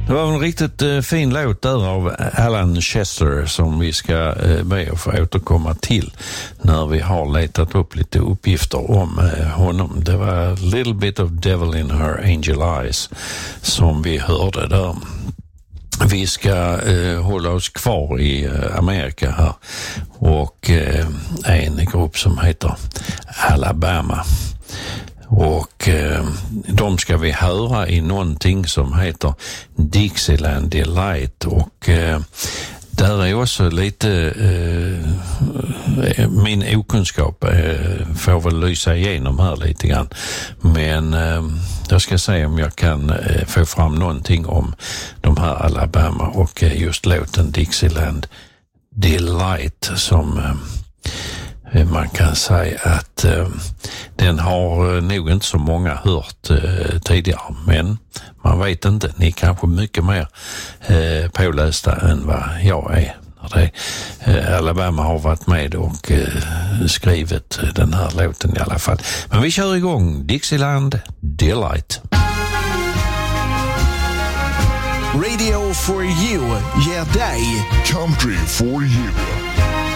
Det var en riktigt fin låt där av Alan Chester som vi ska be att få återkomma till när vi har letat upp lite uppgifter om honom. Det var Little Bit of Devil in Her Angel Eyes som vi hörde där. Vi ska hålla oss kvar i Amerika här och en grupp som heter Alabama. Och de ska vi höra i någonting som heter Dixieland Delight och där är också lite min okunskap får väl lysa igenom här lite grann. Men jag ska se om jag kan få fram någonting om de här Alabama och just låten Dixieland Delight som man kan säga att den har nog inte så många hört tidigare, men man vet inte, ni är kanske mycket mer pålästa än vad jag är. Alabama har varit med och skrivit den här låten i alla fall. Men vi kör igång Dixieland Delight. Radio for you ger dig Country for you.